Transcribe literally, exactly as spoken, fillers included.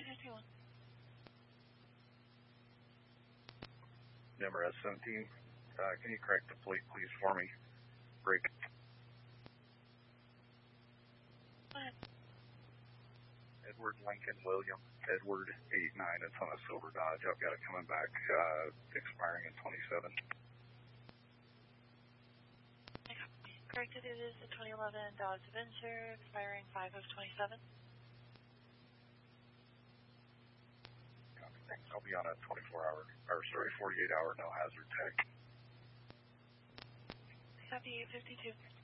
fifty-one. Number S seventeen, uh, can you correct the plate, please, for me? Break. What? Edward Lincoln William, Edward eight nine. It's on a silver Dodge. I've got it coming back, uh, expiring in twenty-seven. Corrected, it is the twenty eleven Dodge Venture, expiring five of twenty-seven. Copy, thanks. I'll be on a twenty-four hour, or sorry, forty-eight hour no hazard tag. Copy eight fifty-two.